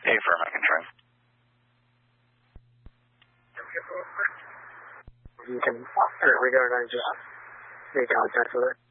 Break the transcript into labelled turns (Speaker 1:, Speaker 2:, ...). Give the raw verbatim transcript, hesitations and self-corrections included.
Speaker 1: Affirm, I can try.
Speaker 2: You can, or regard, I just make contact with her.